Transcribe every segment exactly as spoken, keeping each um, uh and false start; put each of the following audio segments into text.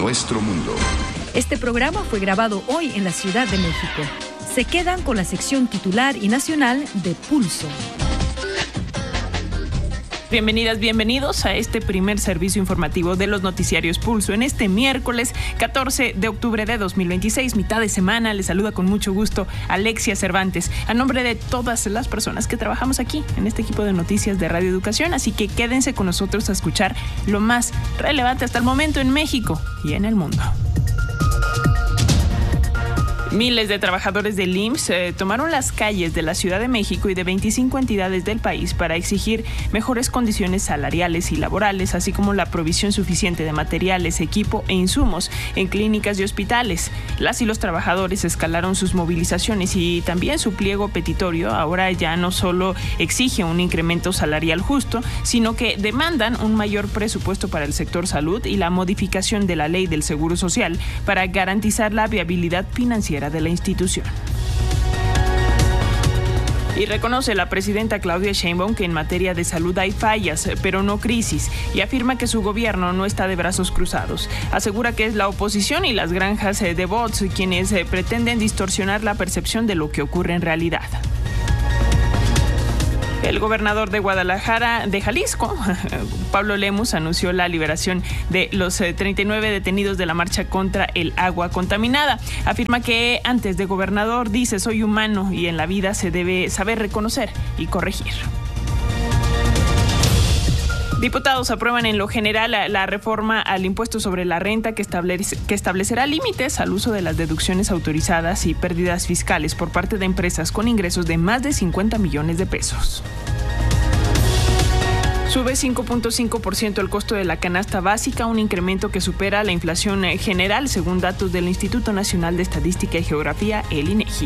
nuestro mundo. Este programa fue grabado hoy en la Ciudad de México. Se quedan con la sección titular y nacional de Pulso. Bienvenidas, bienvenidos a este primer servicio informativo de los noticiarios Pulso. En este miércoles catorce de octubre de dos mil veintiséis, mitad de semana, les saluda con mucho gusto Alexia Cervantes, a nombre de todas las personas que trabajamos aquí en este equipo de noticias de Radio Educación. Así que quédense con nosotros a escuchar lo más relevante hasta el momento en México y en el mundo. Miles de trabajadores del I M S S eh, tomaron las calles de la Ciudad de México y de veinticinco entidades del país para exigir mejores condiciones salariales y laborales, así como la provisión suficiente de materiales, equipo e insumos en clínicas y hospitales. Las y los trabajadores escalaron sus movilizaciones y también su pliego petitorio ahora ya no solo exige un incremento salarial justo, sino que demandan un mayor presupuesto para el sector salud y la modificación de la ley del Seguro Social para garantizar la viabilidad financiera de la institución. Y reconoce la presidenta Claudia Sheinbaum que en materia de salud hay fallas, pero no crisis, y afirma que su gobierno no está de brazos cruzados. Asegura que es la oposición y las granjas de bots quienes pretenden distorsionar la percepción de lo que ocurre en realidad. El gobernador de Guadalajara, de Jalisco, Pablo Lemus, anunció la liberación de los treinta y nueve detenidos de la marcha contra el agua contaminada. Afirma que antes de gobernador dice: soy humano y en la vida se debe saber reconocer y corregir. Diputados aprueban en lo general la, la reforma al impuesto sobre la renta que, establece, que establecerá límites al uso de las deducciones autorizadas y pérdidas fiscales por parte de empresas con ingresos de más de cincuenta millones de pesos. Sube cinco punto cinco por ciento el costo de la canasta básica, un incremento que supera la inflación general, según datos del Instituto Nacional de Estadística y Geografía, el INEGI.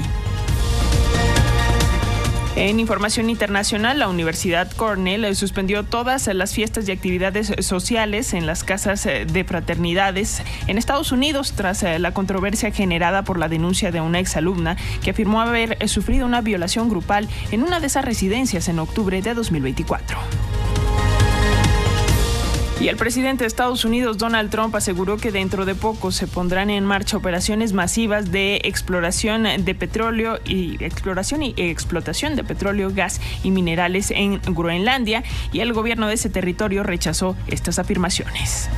En información internacional, la Universidad Cornell suspendió todas las fiestas y actividades sociales en las casas de fraternidades en Estados Unidos tras la controversia generada por la denuncia de una exalumna que afirmó haber sufrido una violación grupal en una de esas residencias en octubre de dos mil veinticuatro. Y el presidente de Estados Unidos, Donald Trump, aseguró que dentro de poco se pondrán en marcha operaciones masivas de exploración de petróleo y exploración y explotación de petróleo, gas y minerales en Groenlandia, y el gobierno de ese territorio rechazó estas afirmaciones.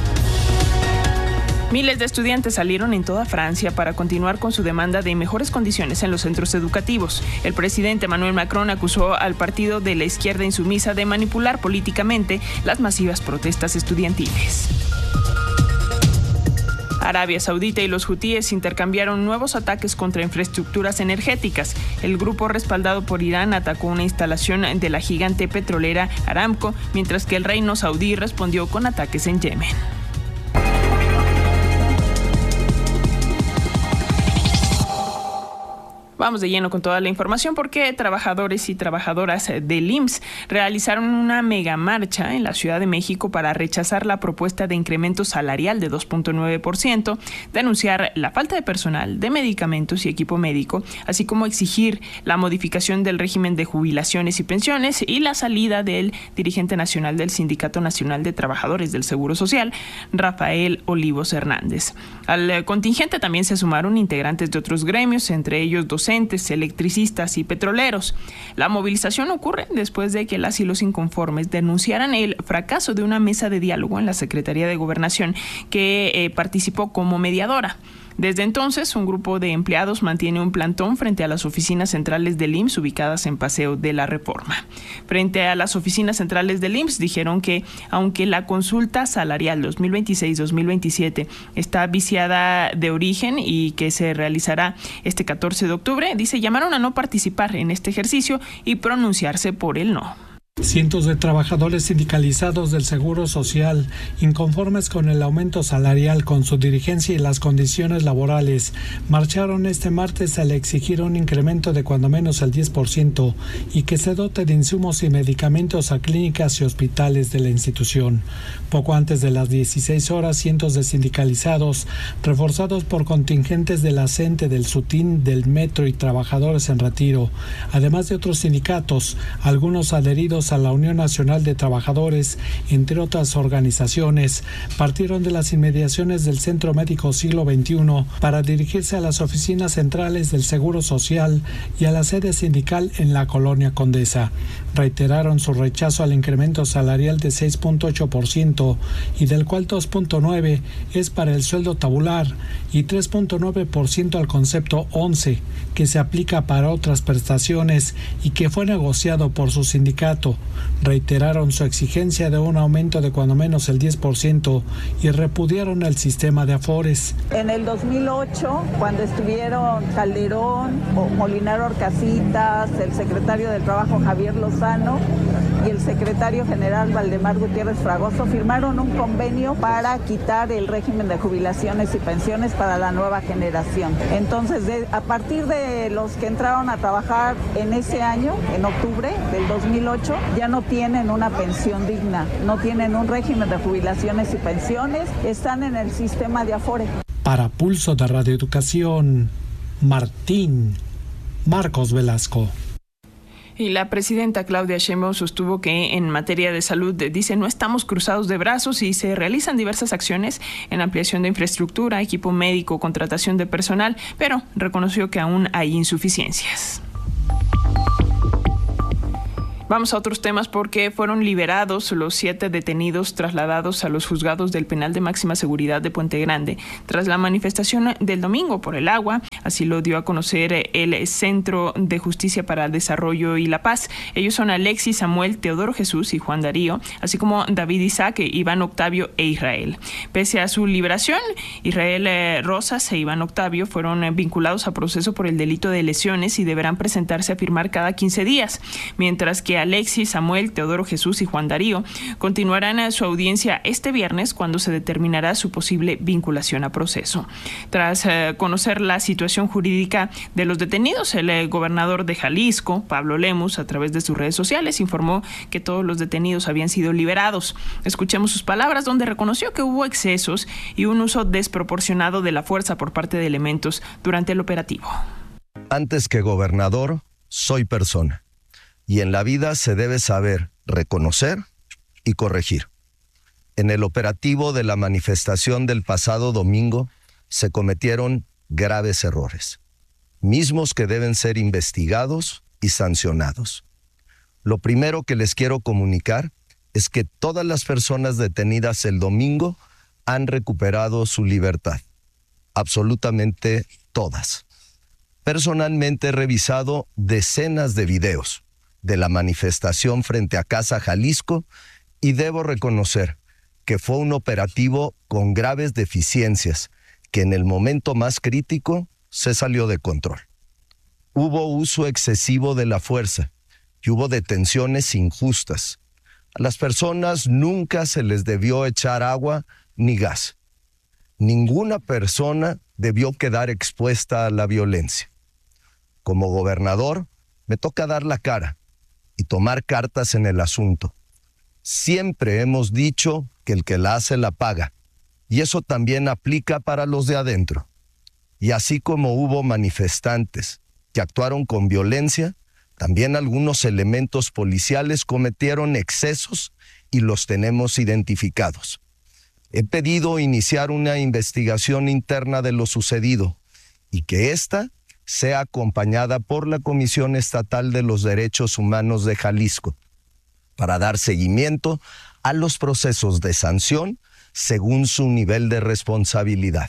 Miles de estudiantes salieron en toda Francia para continuar con su demanda de mejores condiciones en los centros educativos. El presidente Emmanuel Macron acusó al partido de la izquierda insumisa de manipular políticamente las masivas protestas estudiantiles. Arabia Saudita y los hutíes intercambiaron nuevos ataques contra infraestructuras energéticas. El grupo respaldado por Irán atacó una instalación de la gigante petrolera Aramco, mientras que el reino saudí respondió con ataques en Yemen. Vamos de lleno con toda la información porque trabajadores y trabajadoras del I M S S realizaron una mega marcha en la Ciudad de México para rechazar la propuesta de incremento salarial de dos punto nueve por ciento, denunciar la falta de personal, de medicamentos y equipo médico, así como exigir la modificación del régimen de jubilaciones y pensiones y la salida del dirigente nacional del Sindicato Nacional de Trabajadores del Seguro Social, Rafael Olivos Hernández. Al contingente también se sumaron integrantes de otros gremios, entre ellos docentes, electricistas y petroleros. La movilización ocurre después de que las y los inconformes denunciaran el fracaso de una mesa de diálogo en la Secretaría de Gobernación que eh, participó como mediadora. Desde entonces, un grupo de empleados mantiene un plantón frente a las oficinas centrales del I M S S ubicadas en Paseo de la Reforma. Frente a las oficinas centrales del I M S S dijeron que, aunque la consulta salarial dos mil veintiséis dos mil veintisiete está viciada de origen y que se realizará este catorce de octubre, dice, llamaron a no participar en este ejercicio y pronunciarse por el no. Cientos de trabajadores sindicalizados del Seguro Social, inconformes con el aumento salarial, con su dirigencia y las condiciones laborales, marcharon este martes al exigir un incremento de cuando menos el diez por ciento y que se dote de insumos y medicamentos a clínicas y hospitales de la institución. Poco antes de las dieciséis horas, cientos de sindicalizados, reforzados por contingentes de la CENTE, del SUTIN, del Metro y trabajadores en retiro, además de otros sindicatos, algunos adheridos afiliados a la Unión Nacional de Trabajadores, entre otras organizaciones, partieron de las inmediaciones del Centro Médico Siglo veintiuno para dirigirse a las oficinas centrales del Seguro Social y a la sede sindical en la Colonia Condesa. Reiteraron su rechazo al incremento salarial de seis punto ocho por ciento y del cual dos punto nueve por ciento es para el sueldo tabular y tres punto nueve por ciento al concepto once, que se aplica para otras prestaciones y que fue negociado por su sindicato. Reiteraron su exigencia de un aumento de cuando menos el diez por ciento y repudiaron el sistema de afores. En el dos mil ocho, cuando estuvieron Calderón, Molinar Orcasitas, el secretario del Trabajo Javier Lozano y el secretario general Valdemar Gutiérrez Fragoso, firmaron un convenio para quitar el régimen de jubilaciones y pensiones para la nueva generación. Entonces, de, a partir de los que entraron a trabajar en ese año, en octubre del dos mil ocho, ya no tienen una pensión digna, no tienen un régimen de jubilaciones y pensiones, están en el sistema de Afore. Para Pulso de Radio Educación, Martín Marcos Velasco. Y la presidenta Claudia Sheinbaum sostuvo que en materia de salud, dice, no estamos cruzados de brazos y se realizan diversas acciones en ampliación de infraestructura, equipo médico, contratación de personal, pero reconoció que aún hay insuficiencias. Vamos a otros temas porque fueron liberados los siete detenidos trasladados a los juzgados del Penal de Máxima Seguridad de Puente Grande tras la manifestación del domingo por el agua. Así lo dio a conocer el Centro de Justicia para el Desarrollo y la Paz. Ellos son Alexis, Samuel, Teodoro Jesús y Juan Darío, así como David Isaac, Iván Octavio e Israel. Pese a su liberación, Israel Rosas e Iván Octavio fueron vinculados a proceso por el delito de lesiones y deberán presentarse a firmar cada quince días, mientras que Alexis, Samuel, Teodoro Jesús y Juan Darío continuarán a su audiencia este viernes cuando se determinará su posible vinculación a proceso. Tras eh, conocer la situación jurídica de los detenidos, el eh, gobernador de Jalisco, Pablo Lemus, a través de sus redes sociales informó que todos los detenidos habían sido liberados. Escuchemos sus palabras, donde reconoció que hubo excesos y un uso desproporcionado de la fuerza por parte de elementos durante el operativo. Antes que gobernador, soy persona. Y en la vida se debe saber reconocer y corregir. En el operativo de la manifestación del pasado domingo se cometieron graves errores, mismos que deben ser investigados y sancionados. Lo primero que les quiero comunicar es que todas las personas detenidas el domingo han recuperado su libertad. Absolutamente todas. Personalmente he revisado decenas de videos de la manifestación frente a Casa Jalisco y debo reconocer que fue un operativo con graves deficiencias que en el momento más crítico se salió de control. Hubo uso excesivo de la fuerza y hubo detenciones injustas. A las personas nunca se les debió echar agua ni gas. Ninguna persona debió quedar expuesta a la violencia. Como gobernador, me toca dar la cara y tomar cartas en el asunto. Siempre hemos dicho que el que la hace la paga, y eso también aplica para los de adentro. Y así como hubo manifestantes que actuaron con violencia, también algunos elementos policiales cometieron excesos y los tenemos identificados. He pedido iniciar una investigación interna de lo sucedido y que ésta sea acompañada por la Comisión Estatal de los Derechos Humanos de Jalisco para dar seguimiento a los procesos de sanción según su nivel de responsabilidad.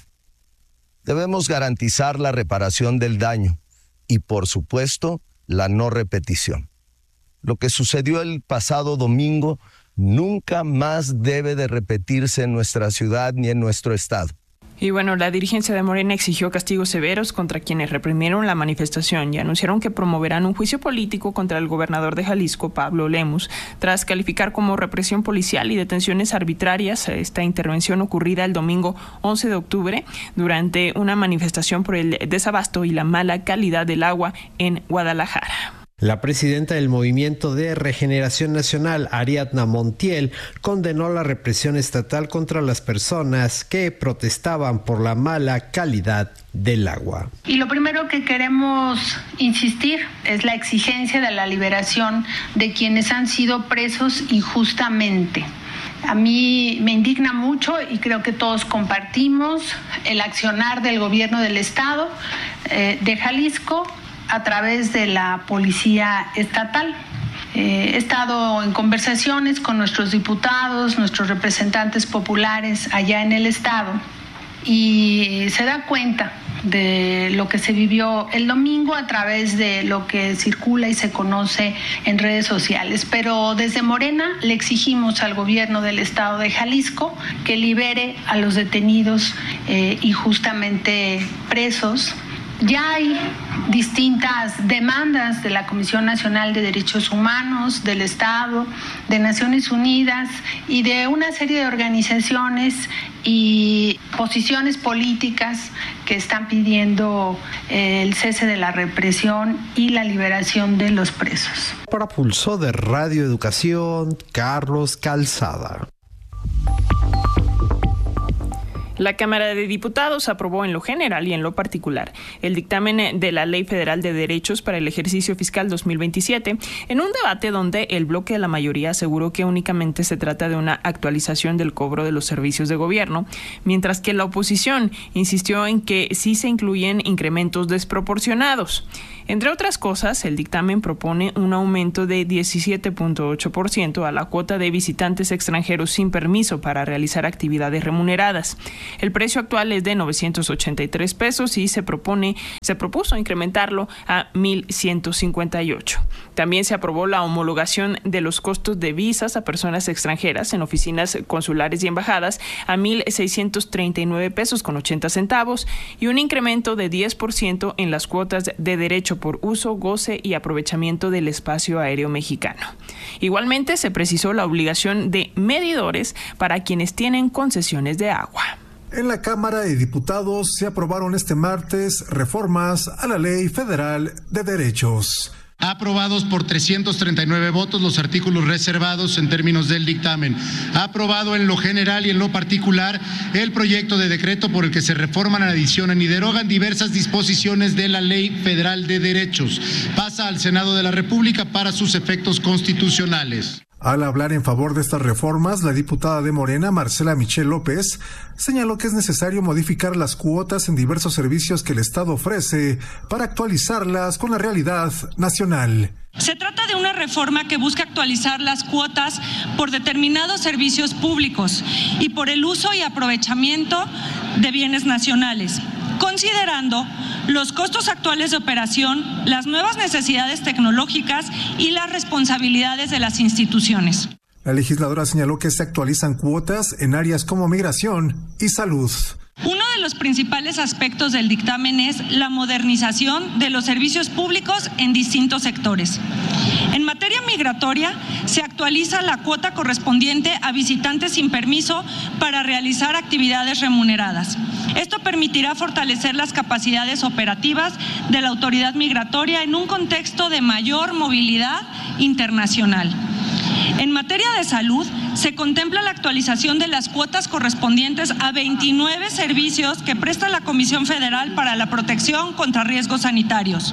Debemos garantizar la reparación del daño y, por supuesto, la no repetición. Lo que sucedió el pasado domingo nunca más debe de repetirse en nuestra ciudad ni en nuestro estado. Y bueno, la dirigencia de Morena exigió castigos severos contra quienes reprimieron la manifestación y anunciaron que promoverán un juicio político contra el gobernador de Jalisco, Pablo Lemus, tras calificar como represión policial y detenciones arbitrarias esta intervención ocurrida el domingo once de octubre durante una manifestación por el desabasto y la mala calidad del agua en Guadalajara. La presidenta del Movimiento de Regeneración Nacional, Ariadna Montiel, condenó la represión estatal contra las personas que protestaban por la mala calidad del agua. Y lo primero que queremos insistir es la exigencia de la liberación de quienes han sido presos injustamente. A mí me indigna mucho y creo que todos compartimos el accionar del gobierno del estado eh, de Jalisco a través de la policía estatal. Eh, he estado en conversaciones con nuestros diputados, nuestros representantes populares allá en el estado y se da cuenta de lo que se vivió el domingo a través de lo que circula y se conoce en redes sociales. Pero desde Morena le exigimos al gobierno del estado de Jalisco que libere a los detenidos eh, injustamente presos. Ya hay distintas demandas de la Comisión Nacional de Derechos Humanos, del Estado, de Naciones Unidas y de una serie de organizaciones y posiciones políticas que están pidiendo el cese de la represión y la liberación de los presos. Para Pulso de Radio Educación, Carlos Calzada. La Cámara de Diputados aprobó en lo general y en lo particular el dictamen de la Ley Federal de Derechos para el Ejercicio Fiscal dos mil veintisiete en un debate donde el bloque de la mayoría aseguró que únicamente se trata de una actualización del cobro de los servicios de gobierno, mientras que la oposición insistió en que sí se incluyen incrementos desproporcionados. Entre otras cosas, el dictamen propone un aumento de diecisiete punto ocho por ciento a la cuota de visitantes extranjeros sin permiso para realizar actividades remuneradas. El precio actual es de novecientos ochenta y tres pesos y se propone, se propuso incrementarlo a mil ciento cincuenta y ocho. También se aprobó la homologación de los costos de visas a personas extranjeras en oficinas consulares y embajadas a mil seiscientos treinta y nueve pesos con ochenta centavos y un incremento de diez por ciento en las cuotas de derecho por uso, goce y aprovechamiento del espacio aéreo mexicano. Igualmente se precisó la obligación de medidores para quienes tienen concesiones de agua. En la Cámara de Diputados se aprobaron este martes reformas a la Ley Federal de Derechos. Aprobados por trescientos treinta y nueve votos los artículos reservados en términos del dictamen. Aprobado en lo general y en lo particular el proyecto de decreto por el que se reforman, adicionan y derogan diversas disposiciones de la Ley Federal de Derechos. Pasa al Senado de la República para sus efectos constitucionales. Al hablar en favor de estas reformas, la diputada de Morena, Marcela Michelle López, señaló que es necesario modificar las cuotas en diversos servicios que el Estado ofrece para actualizarlas con la realidad nacional. Se trata de una reforma que busca actualizar las cuotas por determinados servicios públicos y por el uso y aprovechamiento de bienes nacionales, considerando los costos actuales de operación, las nuevas necesidades tecnológicas y las responsabilidades de las instituciones. La legisladora señaló que se actualizan cuotas en áreas como migración y salud. Uno de los principales aspectos del dictamen es la modernización de los servicios públicos en distintos sectores. En materia migratoria, se actualiza la cuota correspondiente a visitantes sin permiso para realizar actividades remuneradas. Esto permitirá fortalecer las capacidades operativas de la autoridad migratoria en un contexto de mayor movilidad internacional. En materia de salud, se contempla la actualización de las cuotas correspondientes a veintinueve servicios que presta la Comisión Federal para la Protección contra Riesgos Sanitarios.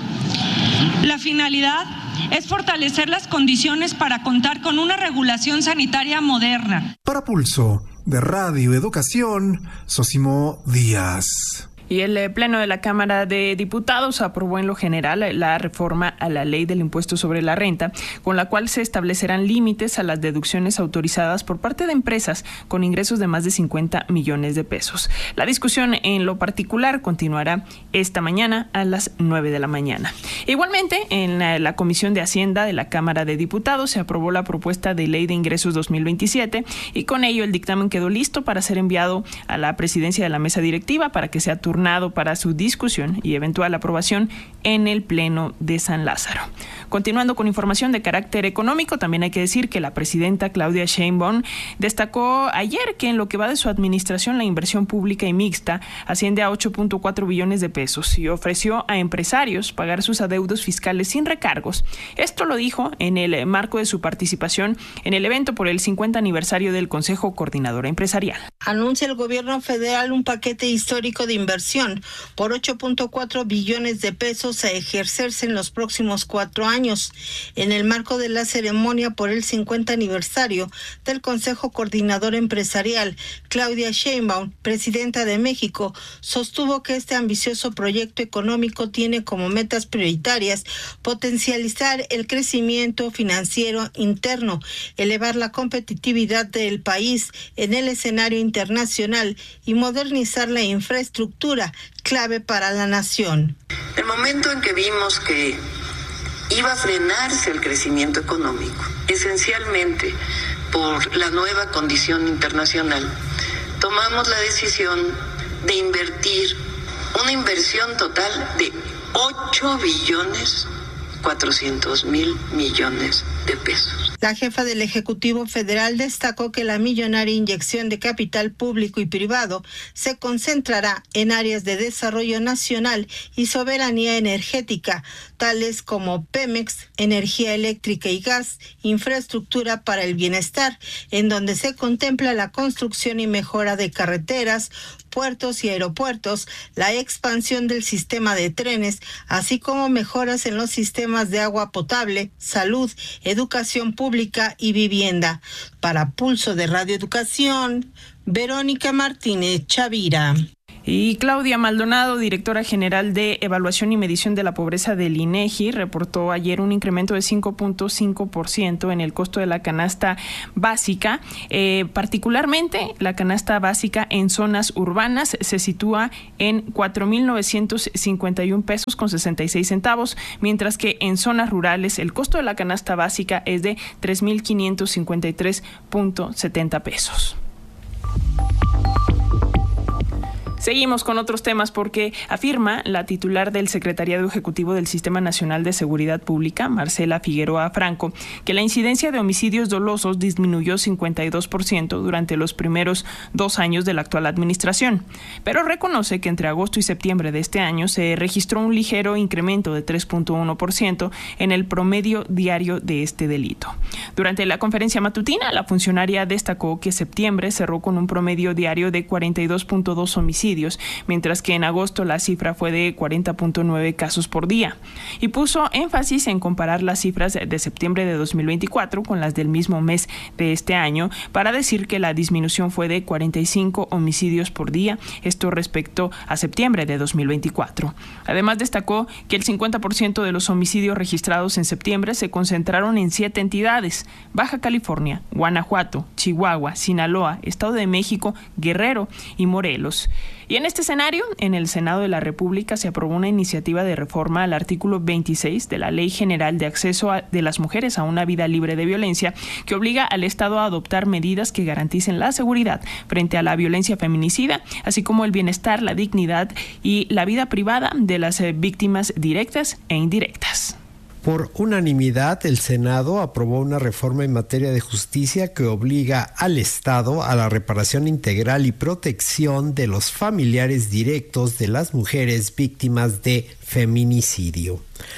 La finalidad es fortalecer las condiciones para contar con una regulación sanitaria moderna. Para Pulso de Radio Educación, Sosimo Díaz. Y el Pleno de la Cámara de Diputados aprobó en lo general la reforma a la Ley del Impuesto sobre la Renta, con la cual se establecerán límites a las deducciones autorizadas por parte de empresas con ingresos de más de cincuenta millones de pesos. La discusión en lo particular continuará esta mañana a las nueve de la mañana. Igualmente, en la, la Comisión de Hacienda de la Cámara de Diputados se aprobó la propuesta de Ley de Ingresos dos mil veintisiete y con ello el dictamen quedó listo para ser enviado a la presidencia de la mesa directiva para que sea turno turnado para su discusión y eventual aprobación en el Pleno de San Lázaro. Continuando con información de carácter económico, también hay que decir que la presidenta Claudia Sheinbaum destacó ayer que en lo que va de su administración la inversión pública y mixta asciende a ocho punto cuatro billones de pesos y ofreció a empresarios pagar sus adeudos fiscales sin recargos. Esto lo dijo en el marco de su participación en el evento por el cincuenta aniversario del Consejo Coordinador Empresarial. Anuncia el gobierno federal un paquete histórico de inversión por ocho punto cuatro billones de pesos a ejercerse en los próximos cuatro años. En el marco de la ceremonia por el cincuenta aniversario del Consejo Coordinador Empresarial, Claudia Sheinbaum, presidenta de México, sostuvo que este ambicioso proyecto económico tiene como metas prioritarias potencializar el crecimiento financiero interno, elevar la competitividad del país en el escenario internacional y modernizar la infraestructura clave para la nación. El momento en que vimos que iba a frenarse el crecimiento económico, esencialmente por la nueva condición internacional, tomamos la decisión de invertir una inversión total de ocho billones cuatrocientos mil millones de pesos. La jefa del Ejecutivo Federal destacó que la millonaria inyección de capital público y privado se concentrará en áreas de desarrollo nacional y soberanía energética, tales como Pemex, energía eléctrica y gas, infraestructura para el bienestar, en donde se contempla la construcción y mejora de carreteras, puertos y aeropuertos, la expansión del sistema de trenes, así como mejoras en los sistemas de agua potable, salud, educación pública y vivienda. Para Pulso de Radio Educación, Verónica Martínez Chavira. Y Claudia Maldonado, directora general de Evaluación y Medición de la Pobreza del INEGI, reportó ayer un incremento de cinco punto cinco por ciento en el costo de la canasta básica. Eh, particularmente, la canasta básica en zonas urbanas se sitúa en cuatro mil novecientos cincuenta y un pesos con sesenta y seis centavos, mientras que en zonas rurales el costo de la canasta básica es de tres mil quinientos cincuenta y tres punto setenta pesos. Seguimos con otros temas porque afirma la titular del Secretariado Ejecutivo del Sistema Nacional de Seguridad Pública, Marcela Figueroa Franco, que la incidencia de homicidios dolosos disminuyó cincuenta y dos por ciento durante los primeros dos años de la actual administración, pero reconoce que entre agosto y septiembre de este año se registró un ligero incremento de tres punto uno por ciento en el promedio diario de este delito. Durante la conferencia matutina, la funcionaria destacó que septiembre cerró con un promedio diario de cuarenta y dos punto dos homicidios, mientras que en agosto la cifra fue de cuarenta punto nueve casos por día, y puso énfasis en comparar las cifras de septiembre de dos mil veinticuatro con las del mismo mes de este año para decir que la disminución fue de cuarenta y cinco homicidios por día, esto respecto a septiembre de dos mil veinticuatro. Además destacó que el cincuenta por ciento de los homicidios registrados en septiembre se concentraron en siete entidades: Baja California, Guanajuato, Chihuahua, Sinaloa, Estado de México, Guerrero y Morelos. Y en este escenario, en el Senado de la República se aprobó una iniciativa de reforma al artículo veintiséis de la Ley General de Acceso a, de las Mujeres a una Vida Libre de Violencia, que obliga al Estado a adoptar medidas que garanticen la seguridad frente a la violencia feminicida, así como el bienestar, la dignidad y la vida privada de las eh, víctimas directas e indirectas. Por unanimidad, el Senado aprobó una reforma en materia de justicia que obliga al Estado a la reparación integral y protección de los familiares directos de las mujeres víctimas de feminicidio.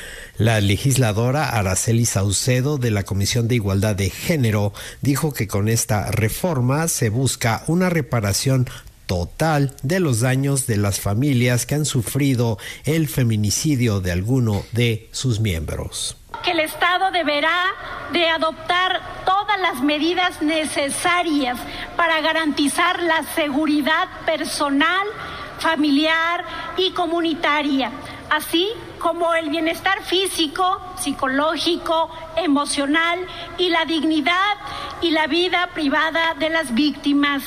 La legisladora Araceli Saucedo, de la Comisión de Igualdad de Género, dijo que con esta reforma se busca una reparación total de los daños de las familias que han sufrido el feminicidio de alguno de sus miembros. Que el Estado deberá de adoptar todas las medidas necesarias para garantizar la seguridad personal, familiar y comunitaria, así como el bienestar físico, psicológico, emocional y la dignidad y la vida privada de las víctimas.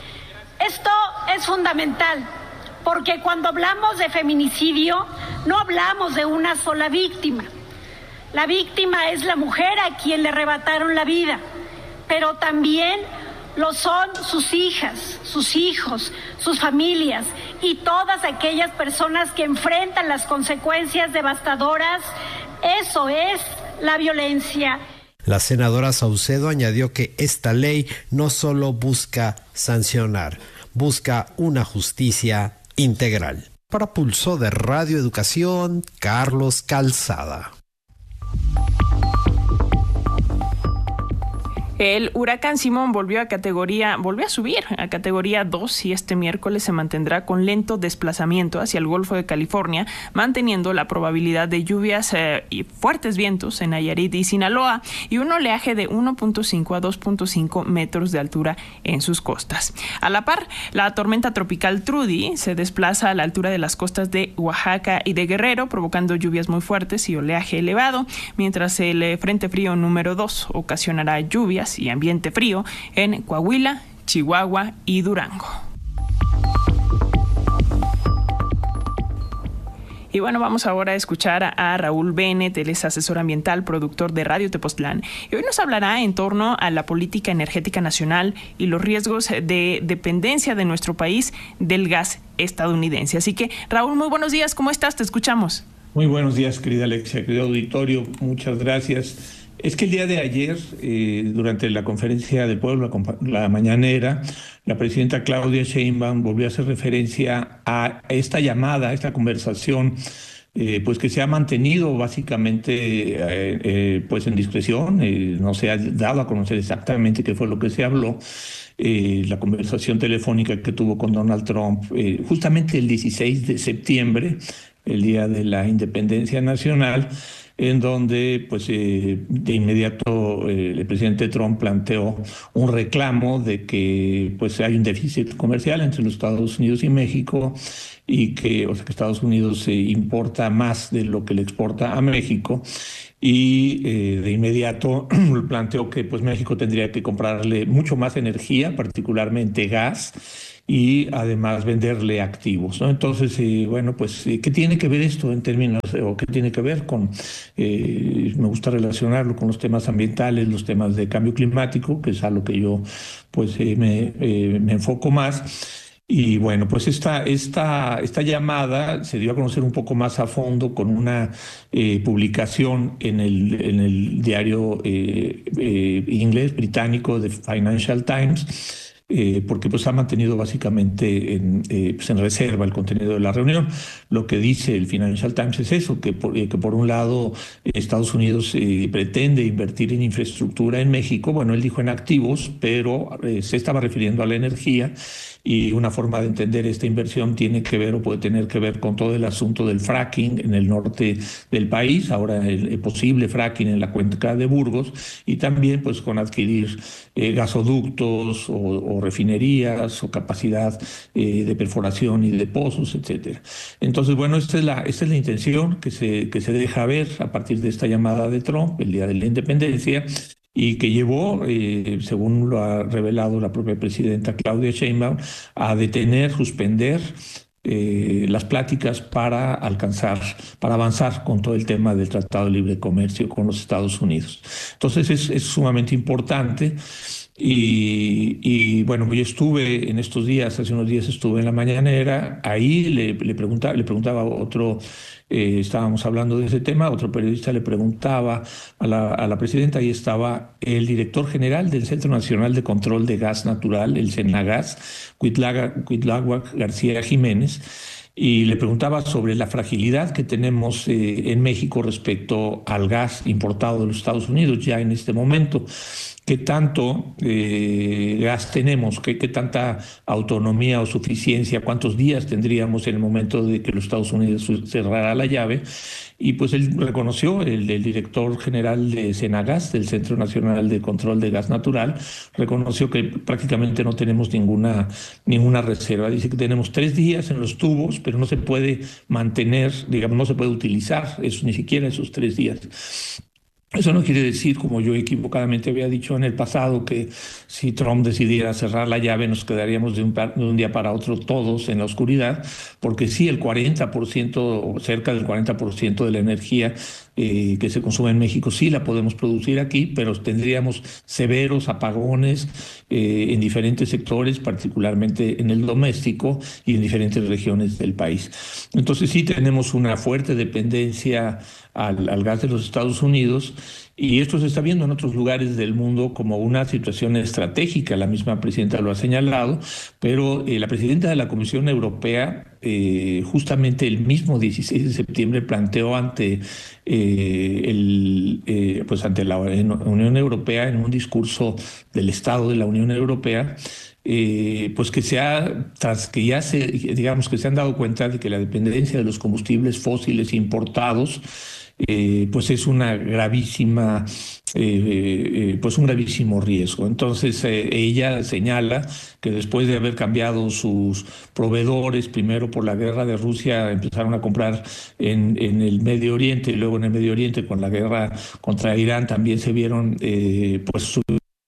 Esto es fundamental, porque cuando hablamos de feminicidio, no hablamos de una sola víctima. La víctima es la mujer a quien le arrebataron la vida, pero también lo son sus hijas, sus hijos, sus familias y todas aquellas personas que enfrentan las consecuencias devastadoras. Eso es la violencia. La senadora Saucedo añadió que esta ley no solo busca sancionar, busca una justicia integral. Para Pulso de Radio Educación, Carlos Calzada. El huracán Simón volvió a categoría, volvió a subir a categoría dos y este miércoles se mantendrá con lento desplazamiento hacia el Golfo de California, manteniendo la probabilidad de lluvias eh, y fuertes vientos en Nayarit y Sinaloa y un oleaje de uno punto cinco a dos punto cinco metros de altura en sus costas. A la par, la tormenta tropical Trudy se desplaza a la altura de las costas de Oaxaca y de Guerrero, provocando lluvias muy fuertes y oleaje elevado, mientras el eh, Frente Frío número dos ocasionará lluvias y ambiente frío en Coahuila, Chihuahua y Durango. Y bueno, vamos ahora a escuchar a Raúl Bennett, él es asesor ambiental, productor de Radio Tepoztlán, y hoy nos hablará en torno a la política energética nacional y los riesgos de dependencia de nuestro país del gas estadounidense. Así que, Raúl, muy buenos días, ¿cómo estás? Te escuchamos. Muy buenos días, querida Alexia, querido auditorio, muchas gracias. Es que el día de ayer, eh, durante la conferencia del pueblo, la, la mañanera, la presidenta Claudia Sheinbaum volvió a hacer referencia a esta llamada, a esta conversación, eh, pues que se ha mantenido básicamente eh, eh, pues en discreción, eh, no se ha dado a conocer exactamente qué fue lo que se habló. Eh, la conversación telefónica que tuvo con Donald Trump, eh, justamente el dieciséis de septiembre, el día de la independencia nacional, en donde pues eh, de inmediato eh, el presidente Trump planteó un reclamo de que pues hay un déficit comercial entre los Estados Unidos y México y que, o sea, que Estados Unidos eh, importa más de lo que le exporta a México. Y eh, de inmediato planteó que pues México tendría que comprarle mucho más energía, particularmente gas, y además venderle activos, ¿no? Entonces, eh, bueno, pues, eh, ¿qué tiene que ver esto en términos, o qué tiene que ver con, eh, me gusta relacionarlo con los temas ambientales, los temas de cambio climático, que es a lo que yo, pues, eh, me, eh, me enfoco más. Y bueno, pues esta, esta, esta llamada se dio a conocer un poco más a fondo con una eh, publicación en el, en el diario eh, eh, inglés británico The Financial Times, Eh, porque pues ha mantenido básicamente en, eh, pues en reserva el contenido de la reunión. Lo que dice el Financial Times es eso, que por, eh, que por un lado Estados Unidos eh, pretende invertir en infraestructura en México, bueno, él dijo en activos, pero eh, se estaba refiriendo a la energía, y una forma de entender esta inversión tiene que ver o puede tener que ver con todo el asunto del fracking en el norte del país, ahora el, el posible fracking en la cuenca de Burgos, y también pues con adquirir eh, gasoductos o, o refinerías o capacidad eh, de perforación y de pozos, etcétera. Entonces, bueno, esta es la, esta es la intención que se, que se deja ver a partir de esta llamada de Trump el día de la independencia, y que llevó, eh, según lo ha revelado la propia presidenta Claudia Sheinbaum, a detener, suspender eh, las pláticas para alcanzar, para avanzar con todo el tema del Tratado de Libre Comercio con los Estados Unidos. Entonces es, es sumamente importante. Y, y bueno, yo estuve en estos días, hace unos días estuve en la mañanera, ahí le, le, preguntaba, le preguntaba a otro, eh, estábamos hablando de ese tema, otro periodista le preguntaba a la, a la presidenta, ahí estaba el director general del Centro Nacional de Control de Gas Natural, el CENAGAS, Cuitláhuac García Jiménez, y le preguntaba sobre la fragilidad que tenemos eh, en México respecto al gas importado de los Estados Unidos ya en este momento. ¿Qué tanto eh, gas tenemos? ¿Qué, ¿Qué tanta autonomía o suficiencia? ¿Cuántos días tendríamos en el momento de que los Estados Unidos cerrara la llave? Y pues él reconoció, el, el director general de CENAGAS, del Centro Nacional de Control de Gas Natural, reconoció que prácticamente no tenemos ninguna, ninguna reserva. Dice que tenemos tres días en los tubos, pero no se puede mantener, digamos, no se puede utilizar eso, ni siquiera esos tres días. Eso no quiere decir, como yo equivocadamente había dicho en el pasado, que si Trump decidiera cerrar la llave nos quedaríamos de un, de un día para otro todos en la oscuridad, porque sí, el cuarenta por ciento o cerca del cuarenta por ciento de la energía eh, que se consume en México sí la podemos producir aquí, pero tendríamos severos apagones eh, en diferentes sectores, particularmente en el doméstico y en diferentes regiones del país. Entonces sí tenemos una fuerte dependencia Al, al gas de los Estados Unidos, y esto se está viendo en otros lugares del mundo como una situación estratégica. La misma presidenta lo ha señalado, pero eh, la presidenta de la Comisión Europea eh, justamente el mismo dieciséis de septiembre planteó ante eh, el eh, pues ante la Unión Europea, en un discurso del Estado de la Unión Europea, Eh, pues que se ha, tras que ya se, digamos que se han dado cuenta de que la dependencia de los combustibles fósiles importados eh, pues es una gravísima, eh, eh, pues un gravísimo riesgo. Entonces eh, ella señala que después de haber cambiado sus proveedores, primero por la guerra de Rusia empezaron a comprar en, en el Medio Oriente, y luego en el Medio Oriente con la guerra contra Irán también se vieron eh, pues su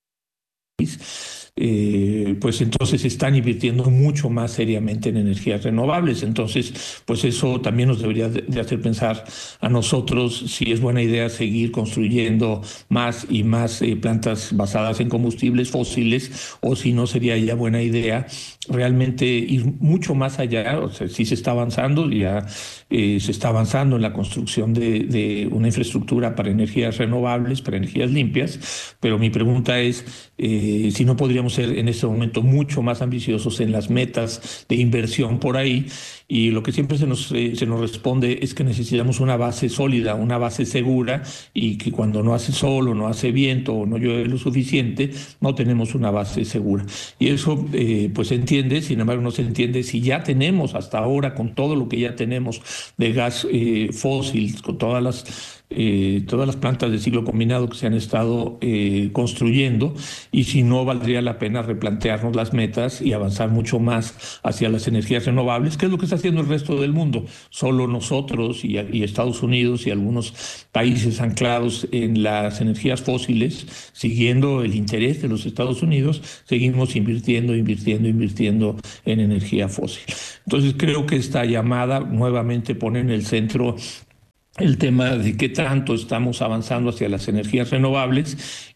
Eh, pues entonces están invirtiendo mucho más seriamente en energías renovables. Entonces, pues eso también nos debería de hacer pensar a nosotros si es buena idea seguir construyendo más y más eh, plantas basadas en combustibles fósiles, o si no sería ya buena idea realmente ir mucho más allá. O sea, sí se está avanzando, ya eh, se está avanzando en la construcción de, de una infraestructura para energías renovables, para energías limpias, pero mi pregunta es eh, si no podríamos ser en este momento mucho más ambiciosos en las metas de inversión por ahí, y lo que siempre se nos, eh, se nos responde es que necesitamos una base sólida, una base segura, y que cuando no hace sol o no hace viento o no llueve lo suficiente, no tenemos una base segura. Y eso eh, pues se entiende, sin embargo no se entiende si ya tenemos hasta ahora, con todo lo que ya tenemos de gas eh, fósil, con todas las Eh, todas las plantas de ciclo combinado que se han estado eh, construyendo, y si no valdría la pena replantearnos las metas y avanzar mucho más hacia las energías renovables, que es lo que está haciendo el resto del mundo. Solo nosotros y, y Estados Unidos y algunos países anclados en las energías fósiles, siguiendo el interés de los Estados Unidos, seguimos invirtiendo, invirtiendo, invirtiendo en energía fósil. Entonces creo que esta llamada nuevamente pone en el centro el tema de qué tanto estamos avanzando hacia las energías renovables,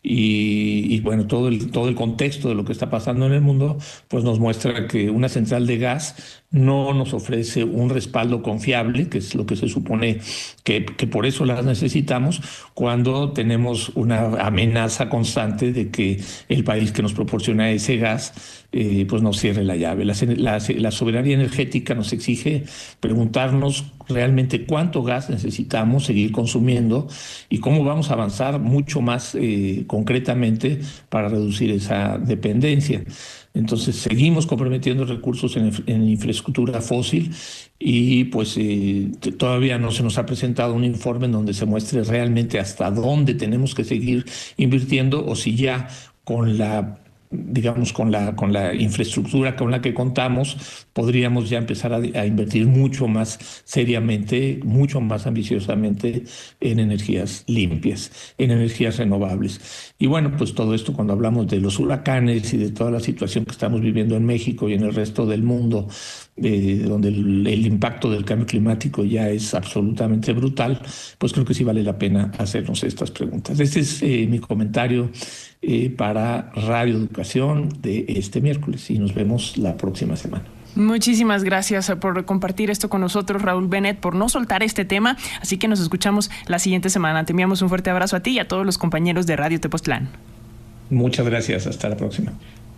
y, y bueno, todo el, todo el contexto de lo que está pasando en el mundo pues nos muestra que una central de gas no nos ofrece un respaldo confiable, que es lo que se supone que, que por eso las necesitamos, cuando tenemos una amenaza constante de que el país que nos proporciona ese gas eh, pues nos cierre la llave. La, la, la soberanía energética nos exige preguntarnos realmente cuánto gas necesitamos seguir consumiendo y cómo vamos a avanzar mucho más eh, concretamente para reducir esa dependencia. Entonces seguimos comprometiendo recursos en, en infraestructura fósil, y pues eh, todavía no se nos ha presentado un informe en donde se muestre realmente hasta dónde tenemos que seguir invirtiendo, o si ya con la digamos con la con la infraestructura con la que contamos podríamos ya empezar a, a invertir mucho más seriamente, mucho más ambiciosamente en energías limpias, en energías renovables. Y bueno, pues todo esto, cuando hablamos de los huracanes y de toda la situación que estamos viviendo en México y en el resto del mundo, eh, donde el, el impacto del cambio climático ya es absolutamente brutal, pues creo que sí vale la pena hacernos estas preguntas. Este es eh, mi comentario eh, para Radio Educación de este miércoles, y nos vemos la próxima semana. Muchísimas gracias por compartir esto con nosotros, Raúl Bennett, por no soltar este tema. Así que nos escuchamos la siguiente semana. Te enviamos un fuerte abrazo a ti y a todos los compañeros de Radio Tepoztlán. Muchas gracias. Hasta la próxima.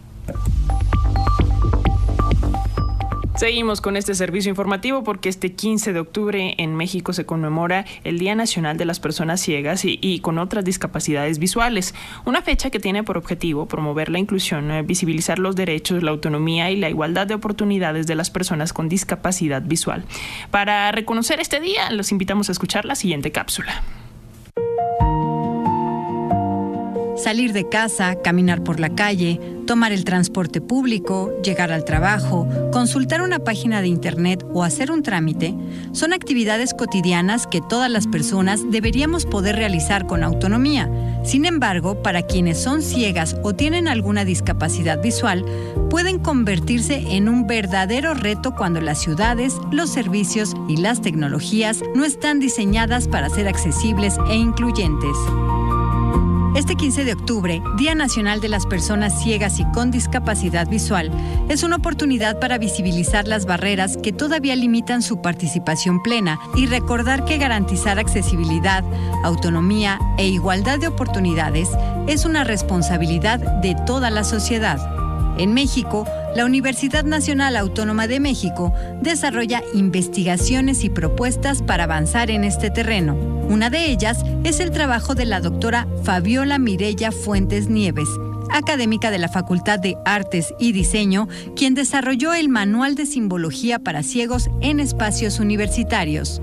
Seguimos con este servicio informativo porque este quince de octubre en México se conmemora el Día Nacional de las Personas Ciegas y, y con otras discapacidades visuales, una fecha que tiene por objetivo promover la inclusión, visibilizar los derechos, la autonomía y la igualdad de oportunidades de las personas con discapacidad visual. Para reconocer este día, los invitamos a escuchar la siguiente cápsula. Salir de casa, caminar por la calle, Tomar el transporte público, llegar al trabajo, consultar una página de internet o hacer un trámite son actividades cotidianas que todas las personas deberíamos poder realizar con autonomía. Sin embargo, para quienes son ciegas o tienen alguna discapacidad visual, pueden convertirse en un verdadero reto cuando las ciudades, los servicios y las tecnologías no están diseñadas para ser accesibles e incluyentes. Este quince de octubre, Día Nacional de las Personas Ciegas y con Discapacidad Visual, es una oportunidad para visibilizar las barreras que todavía limitan su participación plena y recordar que garantizar accesibilidad, autonomía e igualdad de oportunidades es una responsabilidad de toda la sociedad. En México, la Universidad Nacional Autónoma de México desarrolla investigaciones y propuestas para avanzar en este terreno. Una de ellas es el trabajo de la doctora Fabiola Mireya Fuentes Nieves, académica de la Facultad de Artes y Diseño, quien desarrolló el Manual de Simbología para Ciegos en Espacios Universitarios.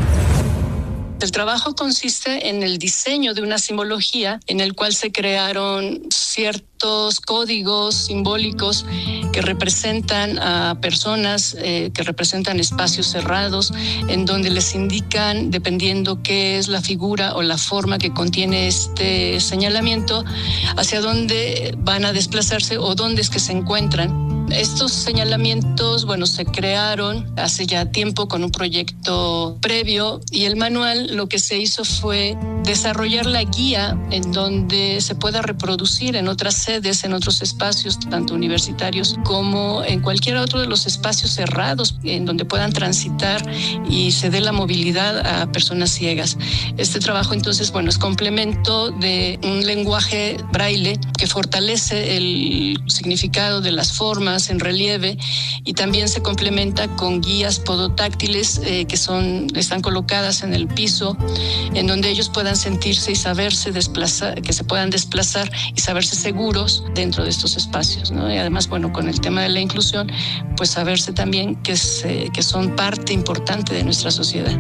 El trabajo consiste en el diseño de una simbología en el cual se crearon ciertos códigos simbólicos que representan a personas, eh, que representan espacios cerrados, en donde les indican, dependiendo qué es la figura o la forma que contiene este señalamiento, hacia dónde van a desplazarse o dónde es que se encuentran. Estos señalamientos, bueno, se crearon hace ya tiempo con un proyecto previo y el manual lo que se hizo fue desarrollar la guía en donde se pueda reproducir en otras sedes, en otros espacios, tanto universitarios como en cualquier otro de los espacios cerrados en donde puedan transitar y se dé la movilidad a personas ciegas. Este trabajo entonces, bueno, es complemento de un lenguaje braille que fortalece el significado de las formas en relieve y también se complementa con guías podotáctiles eh, que son, están colocadas en el piso, en donde ellos puedan sentirse y saberse desplazar, que se puedan desplazar y saberse seguros dentro de estos espacios, ¿no? Y además, bueno, con el tema de la inclusión, pues saberse también que, se, que son parte importante de nuestra sociedad.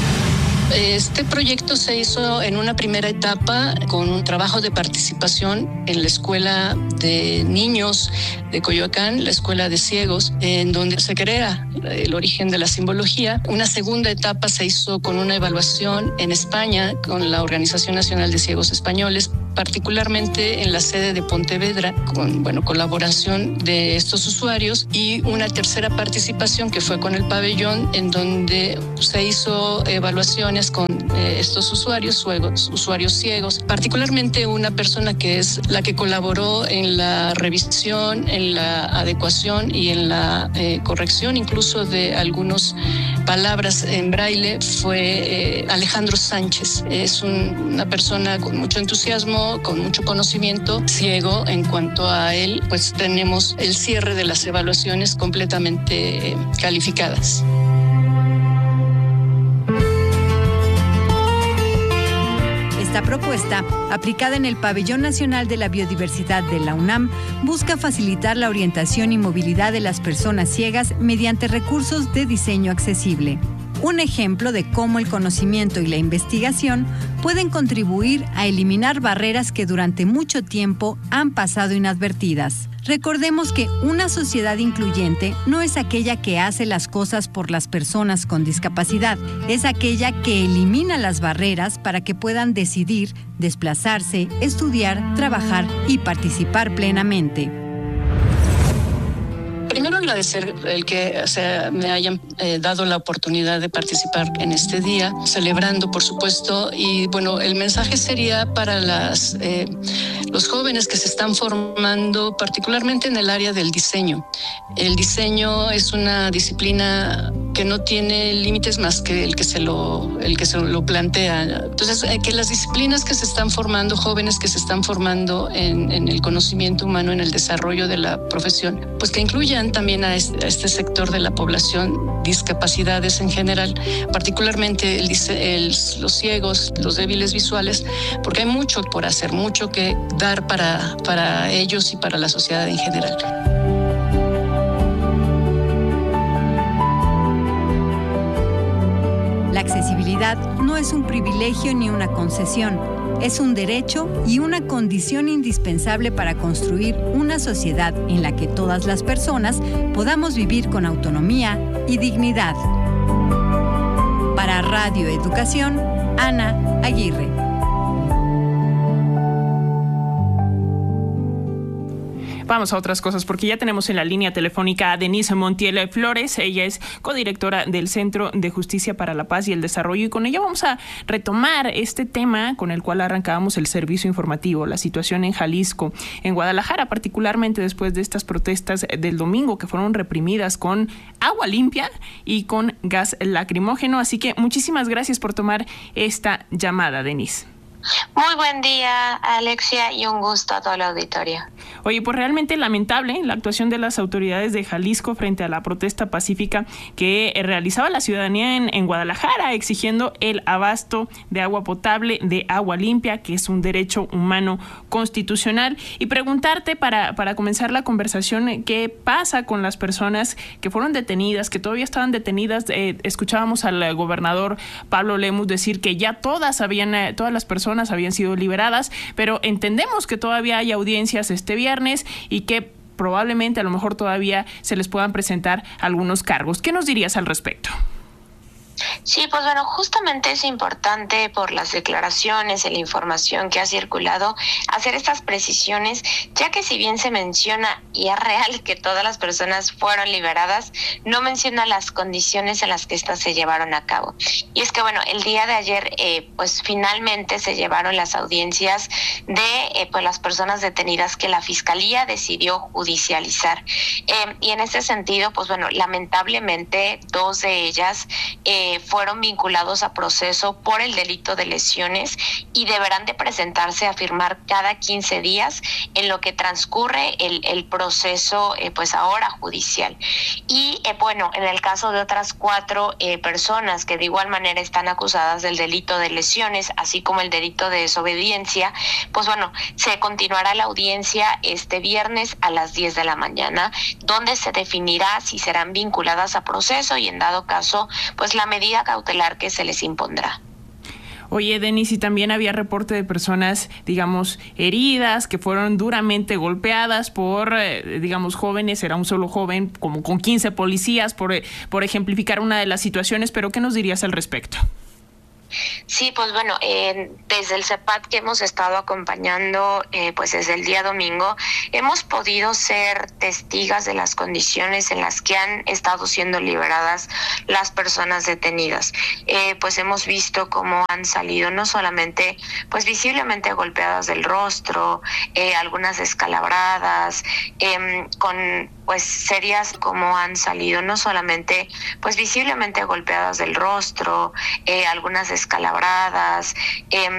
Este proyecto se hizo en una primera etapa con un trabajo de participación en la Escuela de Niños de Coyoacán, la Escuela de Ciegos, en donde se crea el origen de la simbología. Una segunda etapa se hizo con una evaluación en España con la Organización Nacional de Ciegos Españoles, particularmente en la sede de Pontevedra, con bueno, colaboración de estos usuarios, y una tercera participación que fue con el pabellón, en donde se hizo evaluaciones con eh, estos usuarios, ciegos, usuarios ciegos, particularmente una persona que es la que colaboró en la revisión, en la adecuación y en la eh, corrección incluso de algunas palabras en braille, fue eh, Alejandro Sánchez. Es un, una persona con mucho entusiasmo, con mucho conocimiento, ciego. En cuanto a él, pues tenemos el cierre de las evaluaciones completamente eh, calificadas. Esta propuesta, aplicada en el Pabellón Nacional de la Biodiversidad de la UNAM, busca facilitar la orientación y movilidad de las personas ciegas mediante recursos de diseño accesible. Un ejemplo de cómo el conocimiento y la investigación pueden contribuir a eliminar barreras que durante mucho tiempo han pasado inadvertidas. Recordemos que una sociedad incluyente no es aquella que hace las cosas por las personas con discapacidad, es aquella que elimina las barreras para que puedan decidir, desplazarse, estudiar, trabajar y participar plenamente. Primero agradecer el que o sea, me hayan eh, dado la oportunidad de participar en este día, celebrando por supuesto, y bueno, el mensaje sería para las, eh, los jóvenes que se están formando, particularmente en el área del diseño. El diseño es una disciplina que no tiene límites más que el que se lo, el que se lo plantea. Entonces, eh, que las disciplinas que se están formando, jóvenes que se están formando en, en el conocimiento humano, en el desarrollo de la profesión, pues que incluyan también a este, a este sector de la población, discapacidades en general, particularmente el, el, los ciegos, los débiles visuales, porque hay mucho por hacer, mucho que dar para, para ellos y para la sociedad en general. La accesibilidad no es un privilegio ni una concesión, es un derecho y una condición indispensable para construir una sociedad en la que todas las personas podamos vivir con autonomía y dignidad. Para Radio Educación, Ana Aguirre. Vamos a otras cosas, porque ya tenemos en la línea telefónica a Denise Montiel Flores. Ella es codirectora del Centro de Justicia para la Paz y el Desarrollo, y con ella vamos a retomar este tema con el cual arrancábamos el servicio informativo, la situación en Jalisco, en Guadalajara, particularmente después de estas protestas del domingo que fueron reprimidas con agua limpia y con gas lacrimógeno. Así que muchísimas gracias por tomar esta llamada, Denise. Muy buen día, Alexia, y un gusto a todo el auditorio. Oye, pues realmente lamentable la actuación de las autoridades de Jalisco frente a la protesta pacífica que realizaba la ciudadanía en, en Guadalajara, exigiendo el abasto de agua potable, de agua limpia, que es un derecho humano constitucional. Y preguntarte, para, para comenzar la conversación, ¿qué pasa con las personas que fueron detenidas, que todavía estaban detenidas? Eh, escuchábamos al gobernador Pablo Lemus decir que ya todas habían, todas las personas habían sido liberadas, pero entendemos que todavía hay audiencias este viernes y que probablemente a lo mejor todavía se les puedan presentar algunos cargos. ¿Qué nos dirías al respecto? Sí, pues bueno, justamente es importante por las declaraciones y la información que ha circulado hacer estas precisiones, ya que si bien se menciona y es real que todas las personas fueron liberadas, no menciona las condiciones en las que estas se llevaron a cabo. Y es que bueno, el día de ayer eh, pues finalmente se llevaron las audiencias de eh, pues las personas detenidas que la Fiscalía decidió judicializar. Eh, y en ese sentido, pues bueno, lamentablemente dos de ellas eh, fueron vinculados a proceso por el delito de lesiones y deberán de presentarse a firmar cada quince días en lo que transcurre el, el proceso eh, pues ahora judicial. Y eh, bueno, en el caso de otras cuatro eh, personas que de igual manera están acusadas del delito de lesiones, así como el delito de desobediencia, pues bueno, se continuará la audiencia este viernes a las diez de la mañana, donde se definirá si serán vinculadas a proceso y en dado caso, pues la medida cautelar que se les impondrá. Oye, Denise, y también había reporte de personas, digamos, heridas, que fueron duramente golpeadas por, eh, digamos, jóvenes, era un solo joven, como con quince policías, por, por ejemplificar una de las situaciones, pero ¿qué nos dirías al respecto? Sí, pues bueno, eh, desde el C E P A T que hemos estado acompañando, eh, pues desde el día domingo, hemos podido ser testigas de las condiciones en las que han estado siendo liberadas las personas detenidas. Eh, pues hemos visto cómo han salido no solamente, pues visiblemente golpeadas del rostro, eh, algunas descalabradas, eh, con pues serias, como han salido no solamente, pues visiblemente golpeadas del rostro, eh, algunas descalabradas, eh,